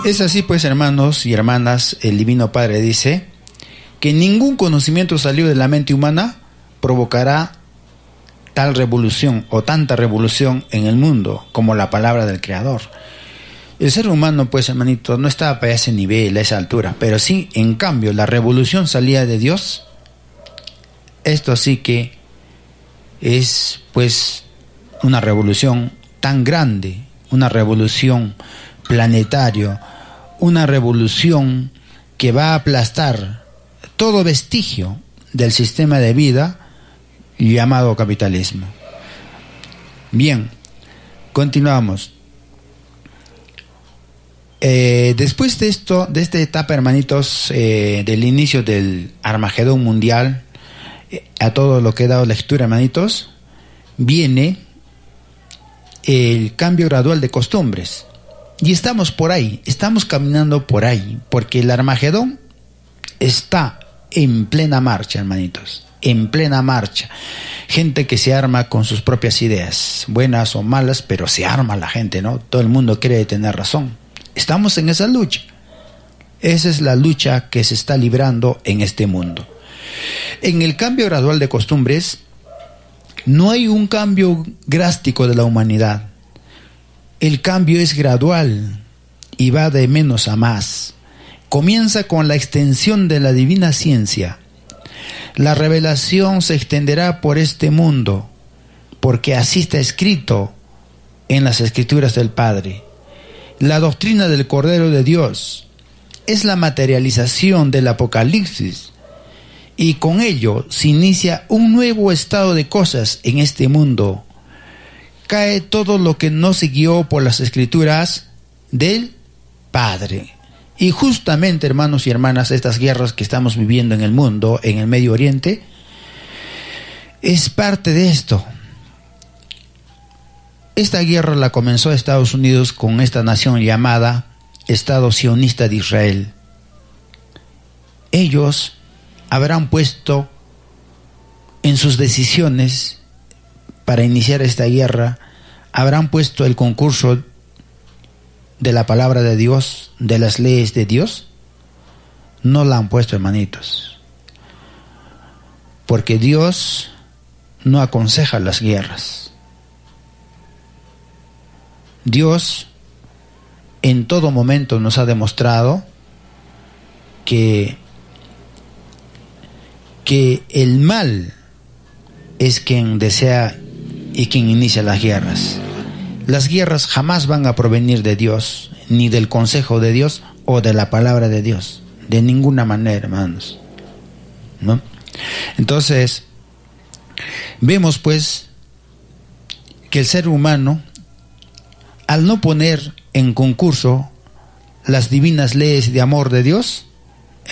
Es así pues, hermanos y hermanas, el Divino Padre dice que ningún conocimiento salido de la mente humana provocará tal revolución o tanta revolución en el mundo como la palabra del Creador. El ser humano, pues, hermanito, no estaba para ese nivel, a esa altura, pero sí, en cambio, la revolución salía de Dios. Esto sí que es, pues, una revolución tan grande, una revolución planetaria, una revolución que va a aplastar todo vestigio del sistema de vida llamado capitalismo. Bien, continuamos. Después de esto, de esta etapa, hermanitos, del inicio del Armagedón mundial, a todo lo que he dado lectura, hermanitos, viene el cambio gradual de costumbres. Y estamos por ahí, estamos caminando por ahí, porque el Armagedón está en plena marcha, hermanitos, en plena marcha. Gente que se arma con sus propias ideas, buenas o malas, pero se arma la gente, ¿no? Todo el mundo cree tener razón. Estamos en esa lucha. Esa es la lucha que se está librando en este mundo. En el cambio gradual de costumbres, no hay un cambio drástico de la humanidad. El cambio es gradual y va de menos a más. Comienza con la extensión de la divina ciencia. La revelación se extenderá por este mundo, porque así está escrito en las Escrituras del Padre. La doctrina del Cordero de Dios es la materialización del Apocalipsis, y con ello se inicia un nuevo estado de cosas en este mundo. Cae todo lo que no se guió por las Escrituras del Padre. Y justamente, hermanos y hermanas, estas guerras que estamos viviendo en el mundo, en el Medio Oriente, es parte de esto. Esta guerra la comenzó Estados Unidos con esta nación llamada Estado Sionista de Israel. Ellos habrán puesto en sus decisiones para iniciar esta guerra, habrán puesto el concurso de la palabra de Dios, de las leyes de Dios. No la han puesto, hermanitos, porque Dios no aconseja las guerras. Dios en todo momento nos ha demostrado que el mal es quien desea y quien inicia las guerras. Las guerras jamás van a provenir de Dios, ni del consejo de Dios o de la palabra de Dios, de ninguna manera, hermanos, ¿no? Entonces, vemos pues que el ser humano, al no poner en concurso las divinas leyes de amor de Dios,